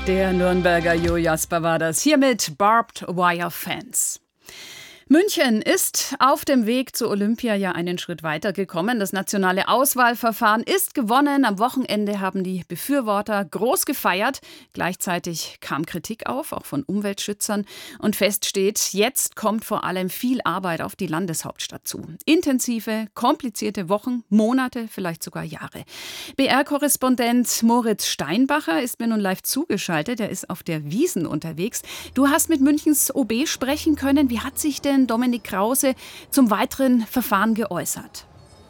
Der Nürnberger Jo Jasper war das. Hier mit Barbed Wire Fence. München ist auf dem Weg zur Olympia ja einen Schritt weiter gekommen. Das nationale Auswahlverfahren ist gewonnen. Am Wochenende haben die Befürworter groß gefeiert. Gleichzeitig kam Kritik auf, auch von Umweltschützern. Und fest steht, jetzt kommt vor allem viel Arbeit auf die Landeshauptstadt zu. Intensive, komplizierte Wochen, Monate, vielleicht sogar Jahre. BR-Korrespondent Moritz Steinbacher ist mir nun live zugeschaltet. Er ist auf der Wiesn unterwegs. Du hast mit Münchens OB sprechen können. Wie hat sich denn Dominik Krause zum weiteren Verfahren geäußert?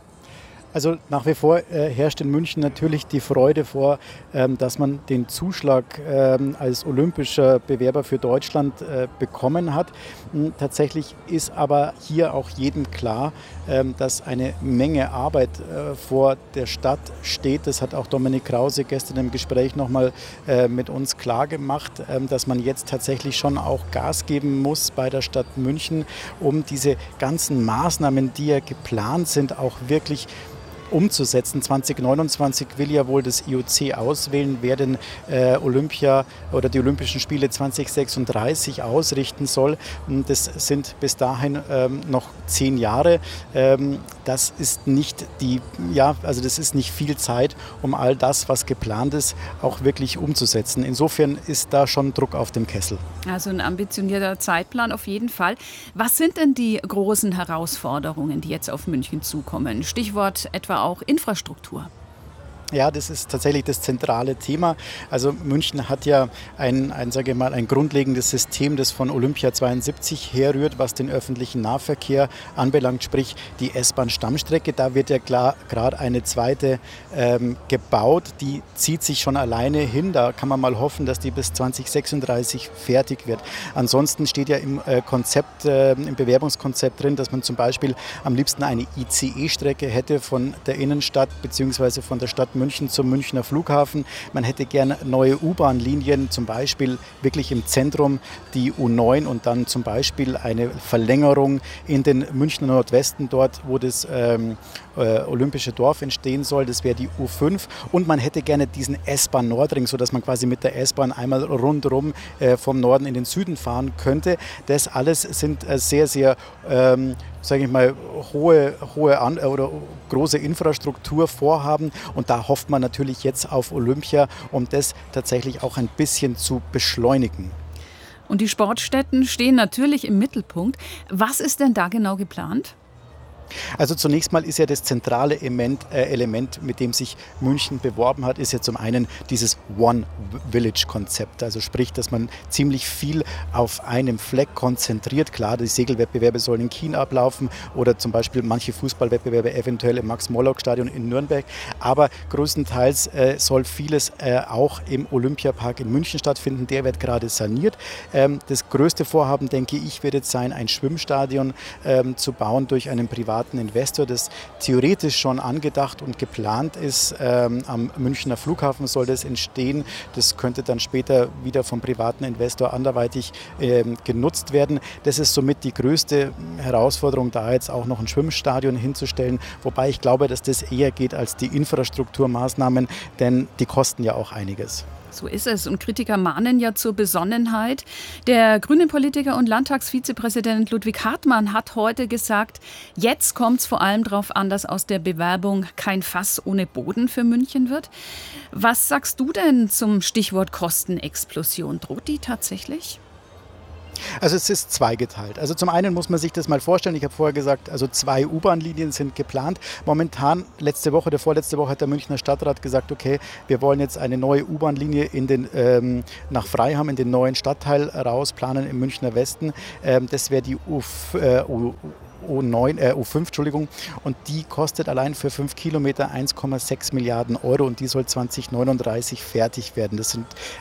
Also nach wie vor herrscht in München natürlich die Freude vor, dass man den Zuschlag als olympischer Bewerber für Deutschland bekommen hat. Tatsächlich ist aber hier auch jedem klar, dass eine Menge Arbeit vor der Stadt steht. Das hat auch Dominik Krause gestern im Gespräch nochmal mit uns klar gemacht, dass man jetzt tatsächlich schon auch Gas geben muss bei der Stadt München, um diese ganzen Maßnahmen, die ja geplant sind, auch wirklich umzusetzen. 2029 will ja wohl das IOC auswählen, wer den Olympia oder die Olympischen Spiele 2036 ausrichten soll. Das sind bis dahin noch 10 Jahre. Das ist nicht das ist nicht viel Zeit, um all das, was geplant ist, auch wirklich umzusetzen. Insofern ist da schon Druck auf dem Kessel. Also ein ambitionierter Zeitplan auf jeden Fall. Was sind denn die großen Herausforderungen, die jetzt auf München zukommen? Stichwort etwa auch Infrastruktur. Ja, das ist tatsächlich das zentrale Thema. Also München hat ja ein grundlegendes System, das von Olympia 72 herrührt, was den öffentlichen Nahverkehr anbelangt, sprich die S-Bahn-Stammstrecke. Da wird ja gerade eine zweite gebaut, die zieht sich schon alleine hin. Da kann man mal hoffen, dass die bis 2036 fertig wird. Ansonsten steht ja im Bewerbungskonzept drin, dass man zum Beispiel am liebsten eine ICE-Strecke hätte von der Innenstadt bzw. von der Stadt München zum Münchner Flughafen. Man hätte gerne neue U-Bahn-Linien, zum Beispiel wirklich im Zentrum die U9 und dann zum Beispiel eine Verlängerung in den Münchner Nordwesten, dort wo das Olympische Dorf entstehen soll. Das wäre die U5 und man hätte gerne diesen S-Bahn-Nordring, sodass man quasi mit der S-Bahn einmal rundherum vom Norden in den Süden fahren könnte. Das alles sind sehr, sehr sage ich mal, hohe oder große Infrastrukturvorhaben und da hofft man natürlich jetzt auf Olympia, um das tatsächlich auch ein bisschen zu beschleunigen. Und die Sportstätten stehen natürlich im Mittelpunkt. Was ist denn da genau geplant? Also zunächst mal ist ja das zentrale Element, mit dem sich München beworben hat, ist ja zum einen dieses One-Village-Konzept. Also sprich, dass man ziemlich viel auf einem Fleck konzentriert. Klar, die Segelwettbewerbe sollen in China ablaufen oder zum Beispiel manche Fußballwettbewerbe eventuell im Max-Morlock-Stadion in Nürnberg. Aber größtenteils soll vieles auch im Olympiapark in München stattfinden. Der wird gerade saniert. Das größte Vorhaben, denke ich, wird jetzt sein, ein Schwimmstadion zu bauen durch einen privaten Investor, das theoretisch schon angedacht und geplant ist. Am Münchner Flughafen soll das entstehen. Das könnte dann später wieder vom privaten Investor anderweitig genutzt werden. Das ist somit die größte Herausforderung, da jetzt auch noch ein Schwimmstadion hinzustellen. Wobei ich glaube, dass das eher geht als die Infrastrukturmaßnahmen, denn die kosten ja auch einiges. So ist es. Und Kritiker mahnen ja zur Besonnenheit. Der grüne Politiker und Landtagsvizepräsident Ludwig Hartmann hat heute gesagt, jetzt kommt es vor allem darauf an, dass aus der Bewerbung kein Fass ohne Boden für München wird. Was sagst du denn zum Stichwort Kostenexplosion? Droht die tatsächlich? Also es ist zweigeteilt. Also zum einen muss man sich das mal vorstellen, ich habe vorher gesagt, also 2 U-Bahn-Linien sind geplant. Momentan, vorletzte Woche hat der Münchner Stadtrat gesagt, okay, wir wollen jetzt eine neue U-Bahn-Linie nach Freiham in den neuen Stadtteil rausplanen im Münchner Westen. Das wäre die U5, und die kostet allein für 5 Kilometer 1,6 Milliarden Euro und die soll 2039 fertig werden. Das sind